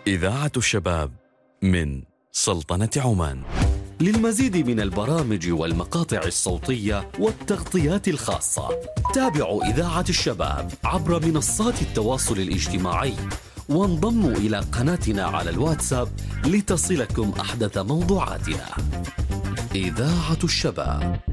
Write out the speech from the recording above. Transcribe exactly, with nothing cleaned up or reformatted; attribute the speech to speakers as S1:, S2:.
S1: إذاعة الشباب من سلطنة عمان.
S2: للمزيد من البرامج والمقاطع الصوتية والتغطيات الخاصة تابعوا إذاعة الشباب عبر منصات التواصل الاجتماعي، وانضموا إلى قناتنا على الواتساب لتصلكم أحدث موضوعاتنا. إذاعة الشباب.